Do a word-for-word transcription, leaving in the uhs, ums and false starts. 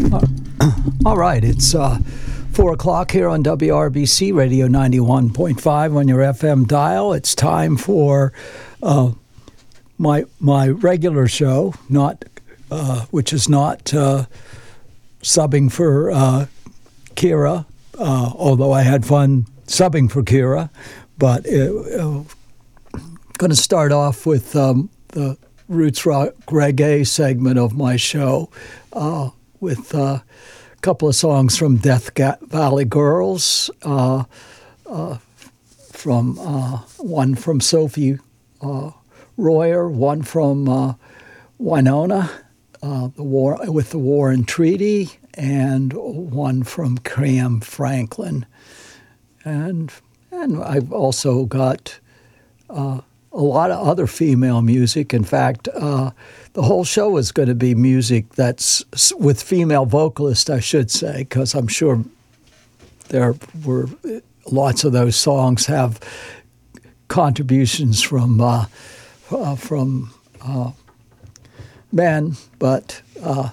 All right, it's uh, four o'clock here on W R B C Radio ninety-one point five on your F M dial. It's time for uh, my my regular show, not uh, which is not uh, subbing for uh, Kira, uh, although I had fun subbing for Kira. But I'm uh, going to start off with um, the Roots Rock Reggae segment of my show uh, with uh, a couple of songs from Death Valley Girls, uh, uh, from uh, one from Sophie uh, Royer, one from uh, Winona, uh, the war with the Warren Treaty, and one from Cram Franklin, and and I've also got Uh, a lot of other female music. In fact, uh, the whole show is going to be music that's with female vocalists, I should say, because I'm sure there were lots of those songs have contributions from uh, uh, from uh, men, but uh,